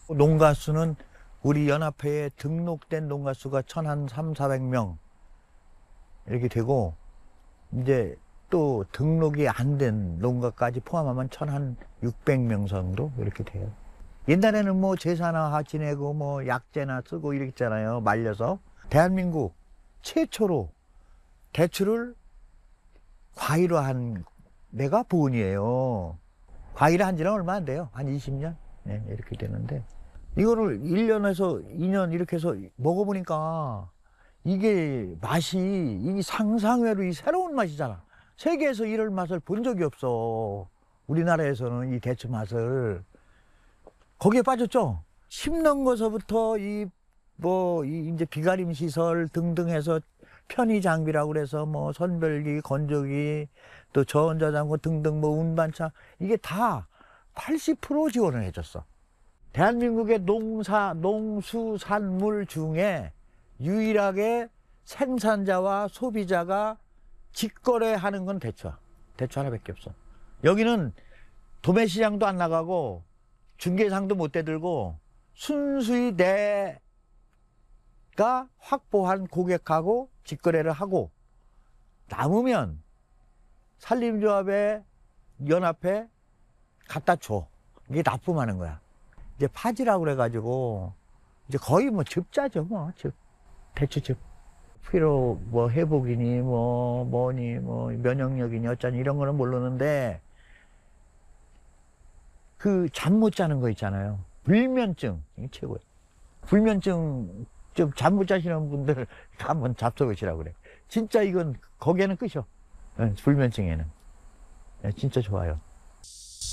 농가 수는 우리 연합회에 등록된 농가 수가 1,300~400명 이렇게 되고, 이제 또 등록이 안 된 농가까지 포함하면 1,600명 정도 이렇게 돼요. 옛날에는 뭐 제사나 지내고 뭐 약재나 쓰고 이랬잖아요. 말려서. 대한민국 최초로 대추를 과일로 한 데가 보은이에요. 과일을 한 지는 얼마 안 돼요. 한 20년? 네, 이렇게 되는데. 이거를 1년에서 2년 이렇게 해서 먹어보니까 이게 맛이 이 상상외로 이 새로운 맛이잖아. 세계에서 이런 맛을 본 적이 없어. 우리나라에서는 이 대추 맛을. 거기에 빠졌죠? 심는 거서부터 이제 비가림 시설 등등 해서 편의 장비라고 그래서 뭐 선별기, 건조기, 또 저온저장고 등등 뭐 운반차, 이게 다 80% 지원을 해줬어. 대한민국의 농수산물 중에 유일하게 생산자와 소비자가 직거래하는 건 대추야. 대추 하나밖에 없어. 여기는 도매시장도 안 나가고 중개상도 못 대들고 순수히 내가 확보한 고객하고 직거래를 하고, 남으면 산림조합에 연합회 갖다 줘. 이게 납품하는 거야. 이제 파지라고 그래가지고 이제 거의 뭐 즙자죠. 뭐 즙, 대추즙. 피로 뭐 회복이니 뭐 뭐니 뭐 면역력이니 어쩌니 이런 거는 모르는데, 그 잠 못 자는 거 있잖아요. 불면증, 이게 최고예요. 불면증 좀 잠 못 자시는 분들 한번 잡숴보시라고 그래. 진짜 이건 거기에는 끝이요. 불면증에는. 진짜 좋아요.